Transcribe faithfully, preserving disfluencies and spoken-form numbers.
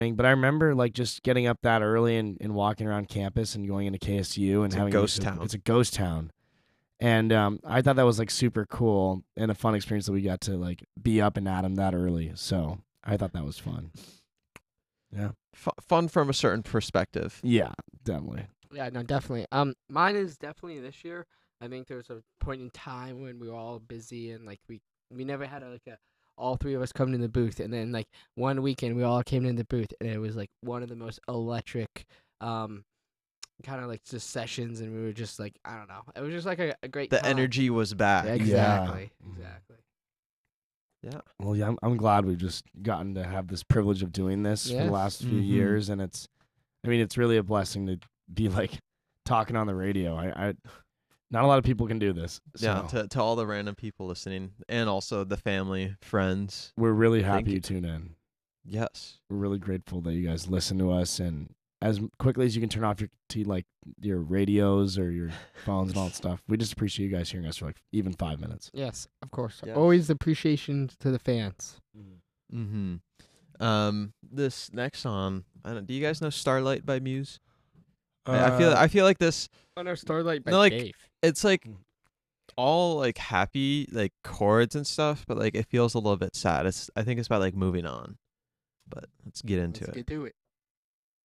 But I remember like just getting up that early and, and walking around campus and going into K S U and It's a having ghost like, town. It's a ghost town. And um, I thought that was like super cool and a fun experience that we got to like be up and at 'em that early. So I thought that was fun. Yeah. F- fun from a certain perspective. Yeah, definitely. Yeah, no, definitely. Um, mine is definitely this year. I think there was a point in time when we were all busy and like we we never had a, like a all three of us come in the booth, and then like one weekend we all came in the booth, and it was like one of the most electric, um, kind of like just sessions, and we were just like I don't know, it was just like a, a great. The time. energy was back. Yeah, exactly, Yeah. exactly. Yeah. Well, yeah, I'm, I'm glad we've just gotten to have this privilege of doing this for Yes. the last few Mhm. years, and it's, I mean, it's really a blessing to be like talking on the radio. I, I not a lot of people can do this. So Yeah, to to all the random people listening, and also the family, friends. we're really Thank happy you. you tune in. Yes. We're really grateful that you guys listen to us, and as quickly as you can turn off your t- like your radios or your phones and all that stuff. We just appreciate you guys hearing us for like even five minutes. Yes, of course. Yes. Always appreciation to the fans. Mm-hmm. Um, this next song, I don't, do you guys know "Starlight" by Muse? I, I feel I feel like this. On our Starlight by No, like- Dave. It's like Mm. all like happy like chords and stuff, but like it feels a little bit sad. It's I think it's about like moving on. But let's get into Let's it. get to it.